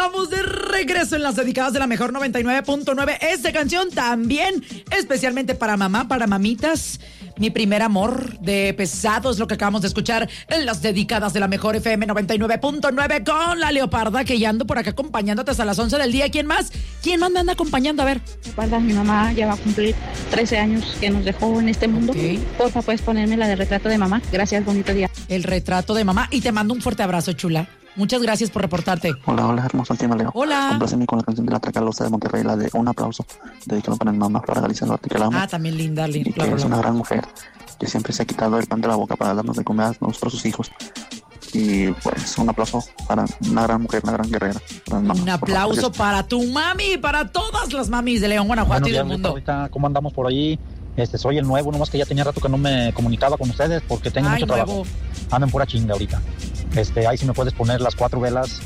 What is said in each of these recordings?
estamos de regreso en las dedicadas de la mejor 99.9. Esta canción también especialmente para mamá, para mamitas. Mi primer amor de Pesado es lo que acabamos de escuchar en las dedicadas de la mejor FM 99.9 con la Leoparda, que ya ando por acá acompañándote hasta las 11 del día. ¿Quién más? ¿Quién más me anda acompañando? A ver. Leoparda, mi mamá ya va a cumplir 13 años que nos dejó en este mundo. Okay. Porfa, puedes ponerme la de retrato de mamá. Gracias, bonito día. El retrato de mamá. Y te mando un fuerte abrazo, chula. Muchas gracias por reportarte. Hola, hermosa última Leo. Hola. Compláceme con la canción de la Tracalosa de Monterrey, la de Un Aplauso, dedicado para mi mamá Flora Galicia Duarte, que la amo. Ah, también linda. Y que es una gran mujer, que siempre se ha quitado el pan de la boca para darnos de comer a sus hijos. Y pues un aplauso para una gran mujer, una gran guerrera. Un aplauso para tu mami y para todas las mamis de León, Guanajuato y del mundo. Ahorita, ¿cómo andamos por ahí? Soy el nuevo, nomás que ya tenía rato que no me comunicaba con ustedes porque tengo mucho trabajo. Ando en pura chinga ahorita. Ahí sí me puedes poner las 4 velas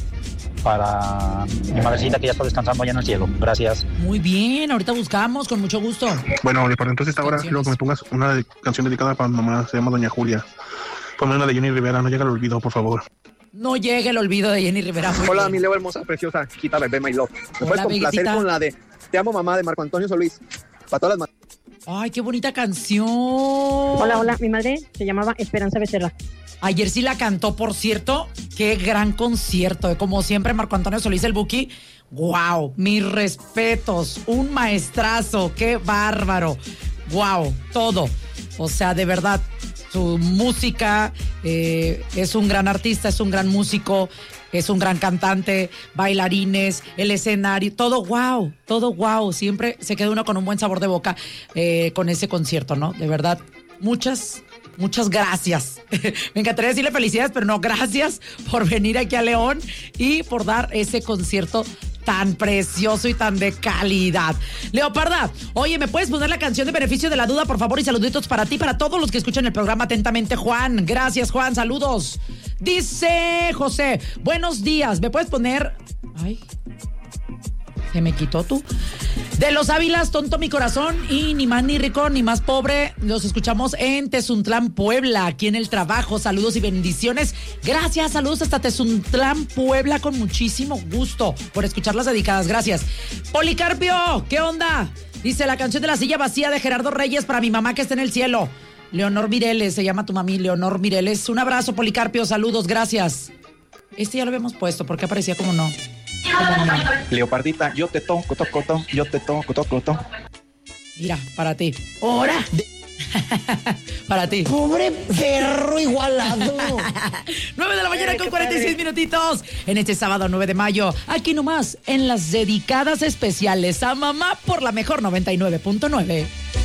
para mi madrecita que ya está descansando allá en el cielo. Gracias. Muy bien, ahorita buscamos con mucho gusto. Bueno, entonces ahora quiero que me pongas una canción dedicada para mi mamá, se llama Doña Julia. Ponme una de Jenny Rivera, no llega el olvido, por favor. No llegue el olvido de Jenny Rivera. Hola, mi Leo hermosa, preciosa, chiquita, bebé, my love. ¿Me puedes complacer con la de Te amo mamá de Marco Antonio Solís? Para todas las Ay, qué bonita canción. Hola, mi madre se llamaba Esperanza Becerra. Ayer sí la cantó, por cierto. Qué gran concierto. Como siempre, Marco Antonio Solís, el Buki. Wow, mis respetos. Un maestrazo, qué bárbaro. Wow, todo. O sea, de verdad, su música, es un gran artista, es un gran músico, es un gran cantante, bailarines, el escenario, todo wow. Siempre se queda uno con un buen sabor de boca con ese concierto, ¿no? De verdad, muchas gracias. Me encantaría decirle felicidades, pero no, gracias por venir aquí a León y por dar ese concierto tan precioso y tan de calidad. Leoparda, oye, ¿me puedes poner la canción de Beneficio de la Duda, por favor? Y saluditos para ti, para todos los que escuchan el programa atentamente. Juan, gracias, Juan, saludos. Dice José, buenos días, ¿me puedes poner? Ay, se me quitó tú. De los Ávilas, Tonto mi corazón, y ni más ni rico ni más pobre. Los escuchamos en Tezuntlán, Puebla, aquí en el trabajo. Saludos y bendiciones. Gracias, saludos hasta Tezuntlán, Puebla, con muchísimo gusto por escuchar las dedicadas. Gracias. Policarpio, ¿qué onda? Dice la canción de La Silla Vacía de Gerardo Reyes para mi mamá que está en el cielo. Leonor Mireles, se llama tu mami, Leonor Mireles. Un abrazo, Policarpio, saludos, gracias. Ya lo habíamos puesto, porque aparecía como no. Leopardita, yo te toco, yo te toco. Mira, para ti. ¡Hora! Para ti. Pobre perro igualado. 9 de la mañana con 46 minutitos. En este sábado 9 de mayo, aquí nomás, en las dedicadas especiales a mamá por la mejor 99.9.